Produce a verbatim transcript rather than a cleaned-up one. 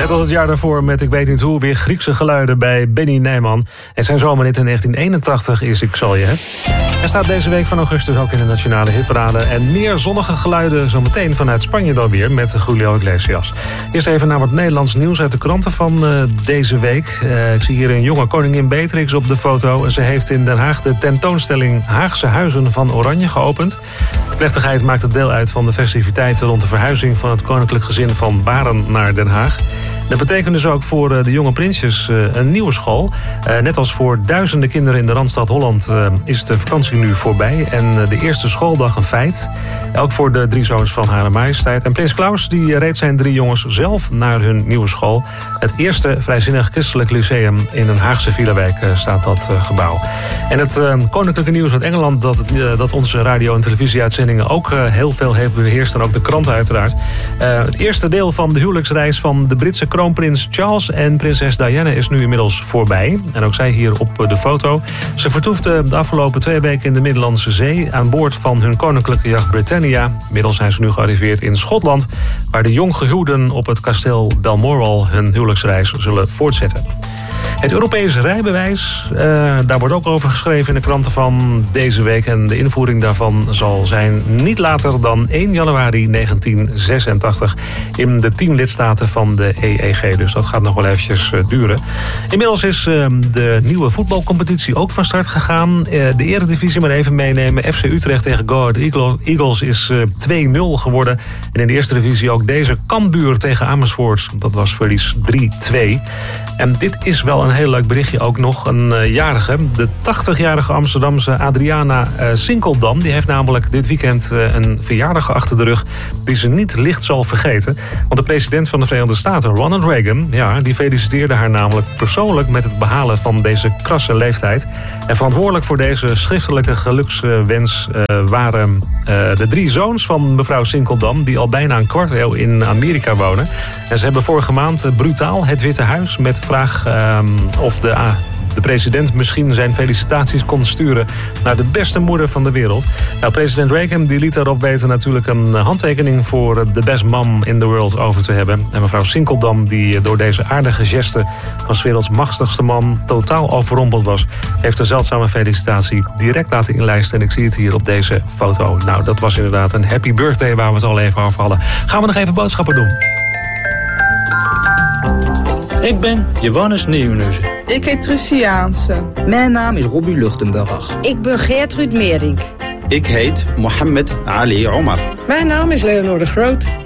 Net als het jaar daarvoor met Ik weet niet hoe weer Griekse geluiden bij Benny Nijman. En zijn zomerhit in negentien eenentachtig is Ik zal je. Hè? Hij staat deze week van augustus ook in de nationale hitparade. En meer zonnige geluiden zometeen vanuit Spanje dan weer met Julio Iglesias. Eerst even naar wat Nederlands nieuws uit de kranten van uh, deze week. Uh, ik zie hier een jonge koningin Beatrix op de foto. Ze heeft in Den Haag de tentoonstelling Haagse Huizen van Oranje geopend. De plechtigheid maakte deel uit van de festiviteiten rond de verhuizing van het koninklijk gezin van Baren naar Den Haag. Dat betekent dus ook voor de jonge prinsjes een nieuwe school. Net als voor duizenden kinderen in de Randstad Holland is de vakantie nu voorbij. En de eerste schooldag een feit. Ook voor de drie zoons van Hare Majesteit. En prins Klaus die reed zijn drie jongens zelf naar hun nieuwe school. Het eerste vrijzinnig christelijk lyceum in een Haagse villawijk staat dat gebouw. En het koninklijke nieuws uit Engeland dat, dat onze radio- en televisieuitzendingen ook heel veel heeft beheerst. En ook de kranten uiteraard. Het eerste deel van de huwelijksreis van de Britse kroonprins Charles en prinses Diana is nu inmiddels voorbij. En ook zij hier op de foto. Ze vertoefden de afgelopen twee weken in de Middellandse Zee aan boord van hun koninklijke jacht Britannia. Inmiddels zijn ze nu gearriveerd in Schotland, waar de jonggehuwden op het kasteel Balmoral hun huwelijksreis zullen voortzetten. Het Europees rijbewijs, uh, daar wordt ook over geschreven in de kranten van deze week. En de invoering daarvan zal zijn niet later dan één januari negentien zesentachtig in de tien lidstaten van de E E G. Dus dat gaat nog wel eventjes uh, duren. Inmiddels is uh, de nieuwe voetbalcompetitie ook van start gegaan. Uh, de Eredivisie maar even meenemen. F C Utrecht tegen Go Ahead Eagles is uh, twee nul geworden. En in de eerste divisie ook deze Cambuur tegen Amersfoort. Dat was verlies drie twee. En dit is wel een heel leuk berichtje ook nog. Een uh, jarige, de tachtigjarige Amsterdamse Adriana uh, Sinkeldam. Die heeft namelijk dit weekend uh, een verjaardag achter de rug die ze niet licht zal vergeten. Want de president van de Verenigde Staten, Ronald Reagan, ja, die feliciteerde haar namelijk persoonlijk met het behalen van deze krasse leeftijd. En verantwoordelijk voor deze schriftelijke gelukswens uh, waren uh, de drie zoons van mevrouw Sinkeldam, die al bijna een kwart eeuw in Amerika wonen. En ze hebben vorige maand uh, brutaal het Witte Huis met de vraag uh, of de, uh, de president misschien zijn felicitaties kon sturen naar de beste moeder van de wereld. Nou, president Reagan die liet daarop weten natuurlijk een handtekening voor de best mom in the world over te hebben. En mevrouw Sinkeldam, die door deze aardige geste van 's werelds machtigste man totaal overrompeld was, heeft een zeldzame felicitatie direct laten inlijsten. En ik zie het hier op deze foto. Nou, dat was inderdaad een happy birthday waar we het al even over hadden. Gaan we nog even boodschappen doen? Ik ben Johannes Nieuwenhuizen. Ik heet Truciaanse. Mijn naam is Robbie Luchtenburg. Ik ben Gertrud Meerdink. Ik heet Mohammed Ali Omar. Mijn naam is Leonor de Groot.